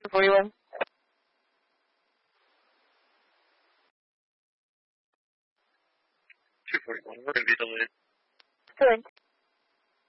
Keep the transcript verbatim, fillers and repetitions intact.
forty-one. two forty-one, we're going to be delayed. Correct.